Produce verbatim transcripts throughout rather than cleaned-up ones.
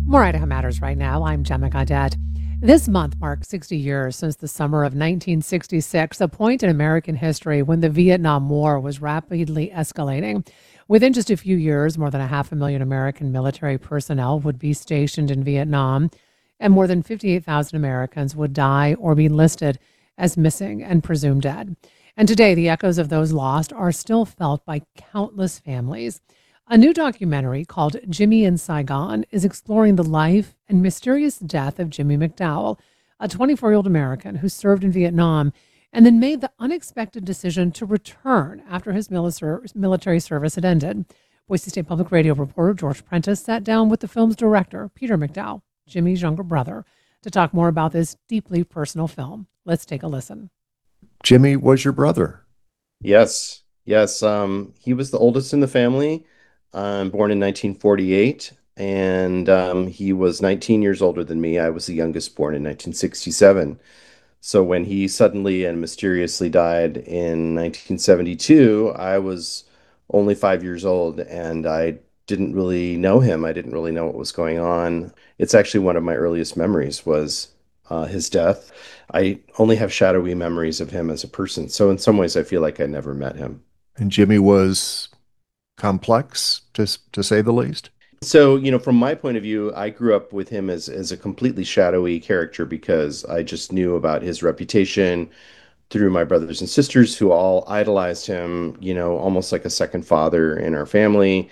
More Idaho Matters right now. I'm Gemma Gaudette. This month marks sixty years since the summer of nineteen sixty-six, a point in American history when the Vietnam War was rapidly escalating. Within just a few years, more than a half a million American military personnel would be stationed in Vietnam, and more than fifty-eight thousand Americans would die or be listed as missing and presumed dead. And today, the echoes of those lost are still felt by countless families. A new documentary called Jimmy in Saigon is exploring the life and mysterious death of Jimmy McDowell, a twenty-four-year-old American who served in Vietnam and then made the unexpected decision to return after his military service had ended. Boise State Public Radio reporter George Prentice sat down with the film's director, Peter McDowell, Jimmy's younger brother, to talk more about this deeply personal film. Let's take a listen. Jimmy was your brother. Yes, yes. Um, he was the oldest in the family, um, born in nineteen forty-eight, and um, he was nineteen years older than me. I was the youngest, born in nineteen sixty-seven. So when he suddenly and mysteriously died in nineteen seventy-two, I was only five years old, and I didn't really know him. I didn't really know what was going on. It's actually one of my earliest memories was uh, his death. I only have shadowy memories of him as a person. So in some ways, I feel like I never met him. And Jimmy was complex, to, to say the least. So, you know, from my point of view, I grew up with him as, as a completely shadowy character because I just knew about his reputation through my brothers and sisters who all idolized him, you know, almost like a second father in our family.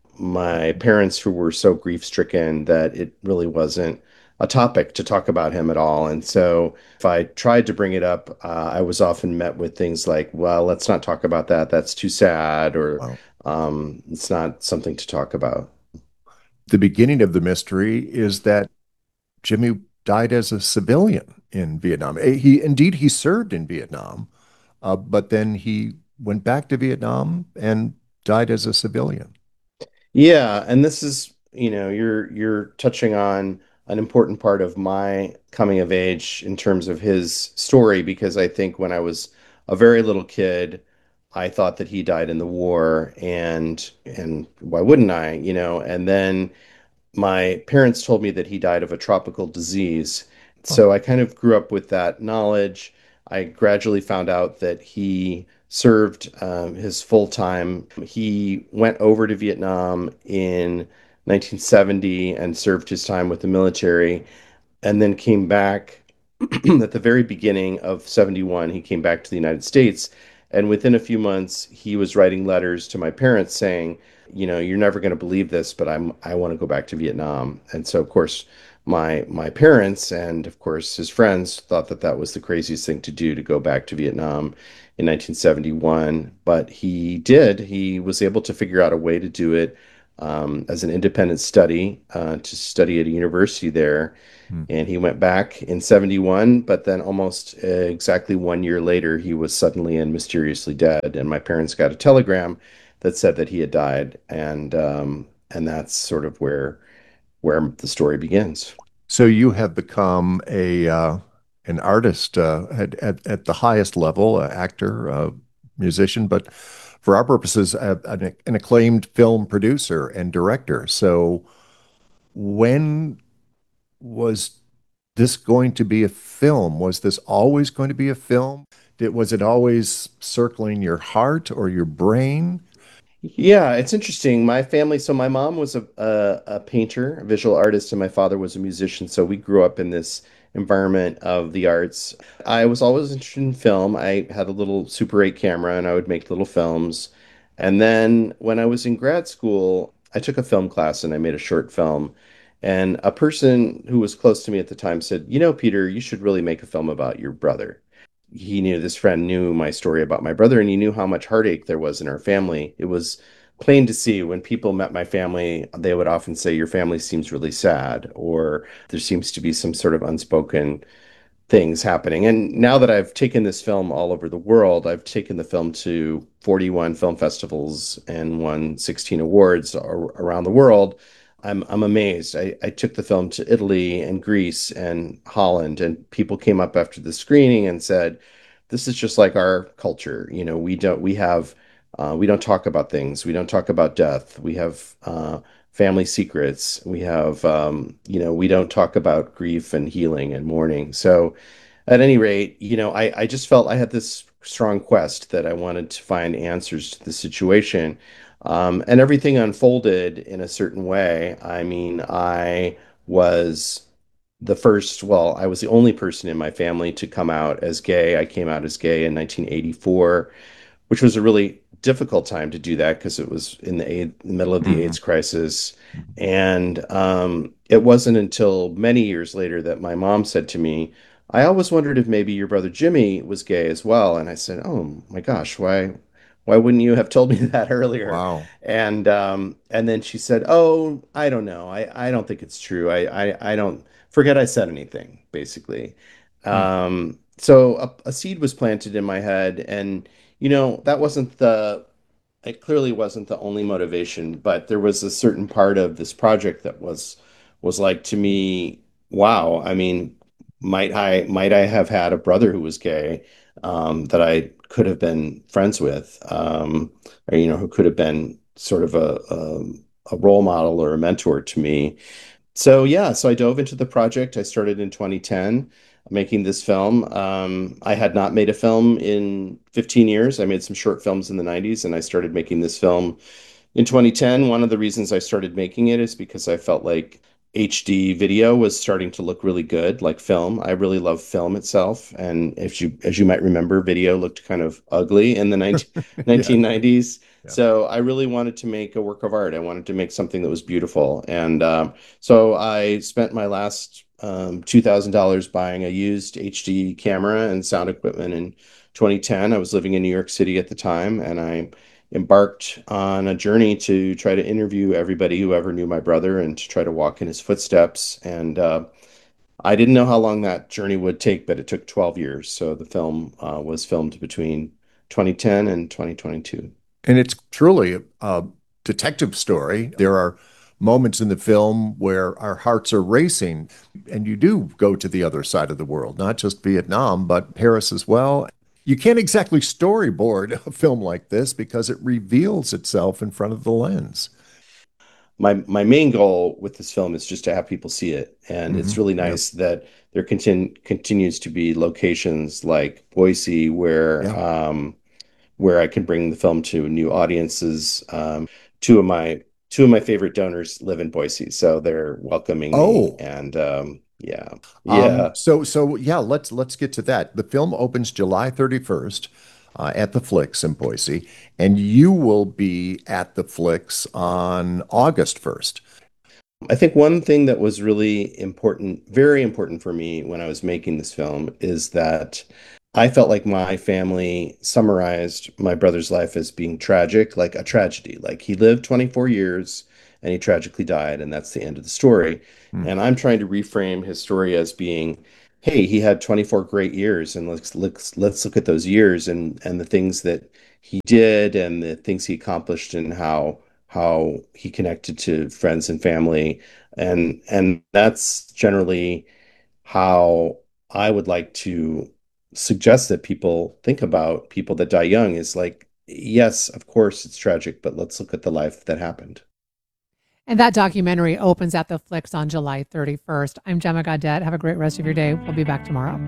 My parents who were so grief stricken that it really wasn't a topic to talk about him at all. And so if I tried to bring it up, uh, I was often met with things like, well, let's not talk about that. That's too sad, or Wow. um, it's not something to talk about. The beginning of the mystery is that Jimmy died as a civilian in Vietnam. Eh, He indeed he served in Vietnam, uh, but then he went back to Vietnam and died as a civilian. Yeah, and this is, you know, you're you're touching on an important part of my coming of age in terms of his story, because I think when I was a very little kid, I thought that he died in the war, and and why wouldn't I, you know? And then my parents told me that he died of a tropical disease. Oh, So I kind of grew up with that knowledge. I gradually found out that he served um, his full time. He went over to Vietnam in nineteen seventy and served his time with the military, and then came back at the very beginning of seventy-one. He came back to the United States, and within a few months he was writing letters to my parents saying, you know, you're never going to believe this, but i'm I want to go back to Vietnam. And so of course my my parents and of course his friends thought that that was the craziest thing to do, to go back to Vietnam in nineteen seventy-one, but he did. He was able to figure out a way to do it um, as an independent study, uh, to study at a university there. hmm. And he went back in seventy-one, but then almost uh, exactly one year later, he was suddenly and mysteriously dead. And my parents got a telegram that said that he had died. And um, and that's sort of where where the story begins. So you have become a uh, an artist uh, at, at at the highest level, uh, actor, uh, musician, but for our purposes, uh, an, an acclaimed film producer and director. So when was this going to be a film? Was this always going to be a film? Did, was it always circling your heart or your brain? Yeah, it's interesting. My family, so my mom was a, a, a painter, a visual artist, and my father was a musician. So we grew up in this environment of the arts. I was always interested in film. I had a little Super eight camera and I would make little films. And then when I was in grad school, I took a film class and I made a short film. And a person who was close to me at the time said, you know, Peter, you should really make a film about your brother. He knew, this friend knew my story about my brother, and he knew how much heartache there was in our family. It was plain to see when people met my family, they would often say, your family seems really sad, or there seems to be some sort of unspoken things happening. And now that I've taken this film all over the world, I've taken the film to forty-one film festivals and won sixteen awards ar- around the world. I'm I'm amazed. I, I took the film to Italy and Greece and Holland, and people came up after the screening and said, "This is just like our culture. You know, we don't we have uh, we don't talk about things. We don't talk about death. We have uh, family secrets. We have, um, you know, we don't talk about grief and healing and mourning. So at any rate, you know, I, I just felt I had this strong quest that I wanted to find answers to the situation. Um, and everything unfolded in a certain way. I mean, I was the first, well, I was the only person in my family to come out as gay. I came out as gay in nineteen eighty-four, which was a really difficult time to do that because it was in the, AIDS, the middle of the Mhm. AIDS crisis. And um, it wasn't until many years later that my mom said to me, I always wondered if maybe your brother Jimmy was gay as well. And I said, oh my gosh, why why wouldn't you have told me that earlier? Wow. And um, and then she said, oh, I don't know. I, I don't think it's true. I, I, I don't forget I said anything, basically. Hmm. Um, so a, a seed was planted in my head, and you know, that wasn't the, it clearly wasn't the only motivation, but there was a certain part of this project that was was like to me, wow, I mean, might I might I have had a brother who was gay, um, that I could have been friends with, um, or you know, who could have been sort of a, a a role model or a mentor to me. So yeah, so I dove into the project. I started in twenty ten making this film. Um, I had not made a film in fifteen years. I made some short films in the nineties, and I started making this film in twenty ten. One of the reasons I started making it is because I felt like H D video was starting to look really good, like film. I really love film itself, and if you, as you might remember, video looked kind of ugly in the nineteen Yeah. nineteen nineties. Yeah. So I really wanted to make a work of art. I wanted to make something that was beautiful, and um, so I spent my last um, two thousand dollars buying a used H D camera and sound equipment in twenty ten. I was living in New York City at the time, and I embarked on a journey to try to interview everybody who ever knew my brother and to try to walk in his footsteps. And uh, I didn't know how long that journey would take, but it took twelve years. So the film uh, was filmed between twenty ten and twenty twenty-two. And it's truly a, a detective story. There are moments in the film where our hearts are racing, and you do go to the other side of the world, not just Vietnam, but Paris as well. You can't exactly storyboard a film like this because it reveals itself in front of the lens. My my main goal with this film is just to have people see it, and it's Hmm. really Yep. nice that there continue continues to be locations like Boise where Yeah. um, where I can bring the film to new audiences. Um, two of my two of my favorite donors live in Boise, so they're welcoming me. Oh, And um, yeah, um, yeah. so so yeah, let's let's get to that. The film opens July thirty-first uh, at the Flicks in Boise, and you will be at the Flicks on August first. I think one thing that was really important, very important for me when I was making this film is that I felt like my family summarized my brother's life as being tragic, like a tragedy. Like he lived twenty-four years and he tragically died, and that's the end of the story. Hmm. And I'm trying to reframe his story as being, hey, he had twenty-four great years, and let's let's let's look at those years and and the things that he did and the things he accomplished and how how he connected to friends and family. And and that's generally how I would like to suggest that people think about people that die young is like, yes, of course it's tragic, but let's look at the life that happened. And that documentary opens at the Flicks on July thirty-first. I'm Gemma Gaudette. Have a great rest of your day. We'll be back tomorrow.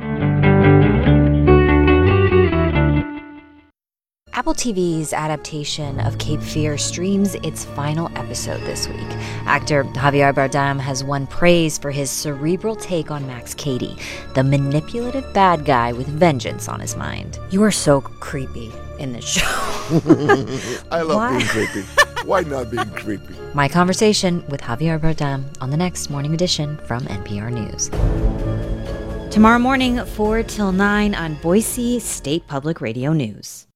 Apple T V's adaptation of Cape Fear streams its final episode this week. Actor Javier Bardem has won praise for his cerebral take on Max Cady, the manipulative bad guy with vengeance on his mind. You are so creepy in this show. I love Why? being creepy. Why not being creepy? My conversation with Javier Bardem on the next Morning Edition from N P R News. Tomorrow morning, four till nine on Boise State Public Radio News.